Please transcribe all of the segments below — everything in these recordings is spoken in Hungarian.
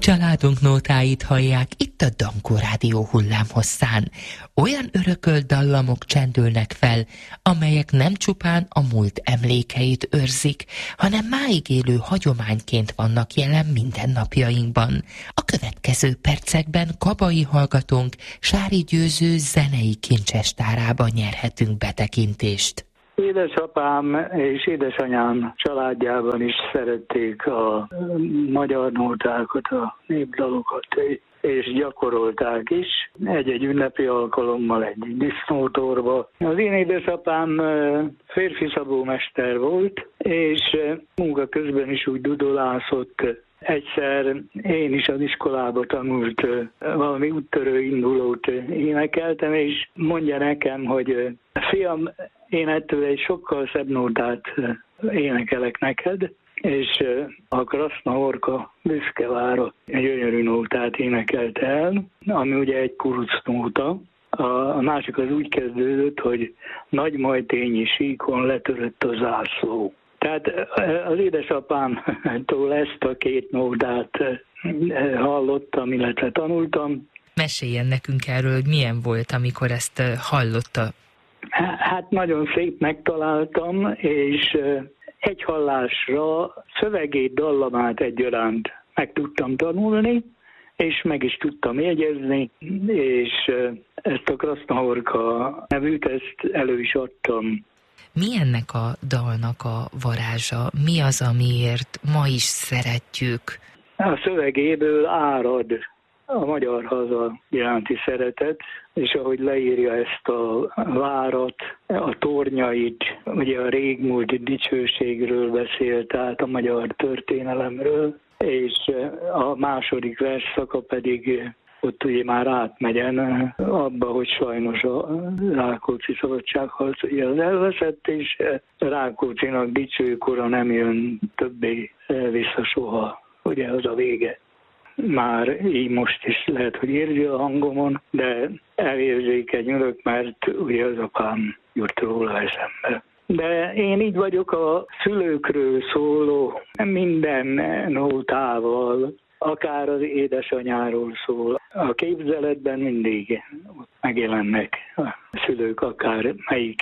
Családunk nótáit hallják itt a Dankó Rádió hullámhosszán. Olyan örökölt dallamok csendülnek fel, amelyek nem csupán a múlt emlékeit őrzik, hanem máig élő hagyományként vannak jelen mindennapjainkban. A következő percekben Kabai hallgatónk Sári Győző zenei kincsestárába nyerhetünk betekintést. Édesapám és édesanyám családjában is szerették a magyar nótákat, a népdalokat, és gyakorolták is. Egy-egy ünnepi alkalommal egy disznótorba. Az én édesapám férfi szabómester volt, és munka közben is úgy dudolászott. Egyszer én is az iskolába tanult, valami úttörő indulót énekeltem, és mondja nekem, hogy fiam, én ettől egy sokkal szebb nótát énekelek neked, és a Krasznahorka Büszkevára egy gyönyörű nótát énekelt el, ami ugye egy kurucnóta. A másik az úgy kezdődött, hogy Nagymajtényi síkon letörött a zászló. Tehát az édesapámtól ezt a két nótát hallottam, illetve tanultam. Meséljen nekünk erről, hogy milyen volt, amikor ezt hallotta. Hát nagyon szép megtaláltam, és egy hallásra szövegét, dallamát egyaránt meg tudtam tanulni, és meg is tudtam jegyezni, és ezt a Krasznahorka nevűt, ezt elő is adtam. Mi ennek a dalnak a varázsa? Mi az, amiért ma is szeretjük? A szövegéből árad a magyar haza iránti szeretet, és ahogy leírja ezt a várat, a tornyait, ugye a régmúlt dicsőségről beszél, tehát a magyar történelemről, és a második versszaka pedig ott ugye már átmegyen abba, hogy sajnos a Rákóczi szabadságharc ugye az elveszett, és Rákóczinak dicsőkora nem jön többé vissza soha, ugye az a vége. Már így most is lehet, hogy érzi a hangomon, de elérzékenyülök, mert ugye az apám jut róla eszembe. De én így vagyok a szülőkről szóló minden nótával, akár az édesanyáról szól. A képzeletben mindig megjelennek a szülők, akár melyik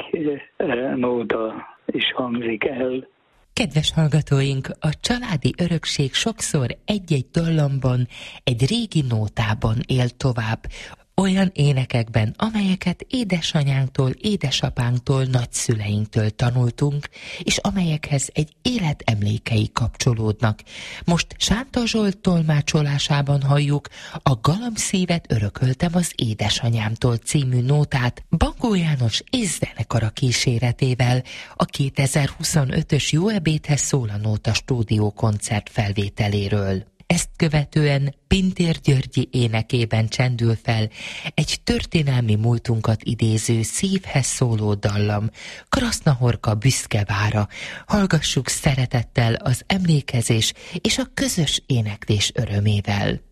nóta is hangzik el. Kedves hallgatóink, a családi örökség sokszor egy-egy dallamban, egy régi nótában él tovább, olyan énekekben, amelyeket édesanyánktól, édesapánktól, nagyszüleinktől tanultunk, és amelyekhez egy élet emlékei kapcsolódnak. Most Sánta Zsolt tolmácsolásában halljuk a Galamszívet örököltem az édesanyámtól című nótát Bankó János és zenekara kíséretével a 2025-ös Jó ebédhez szól a nóta stúdió koncert felvételéről. Ezt követően Pintér Györgyi énekében csendül fel egy történelmi múltunkat idéző szívhez szóló dallam, Krasznahorka Büszkevára. Hallgassuk szeretettel az emlékezés és a közös éneklés örömével.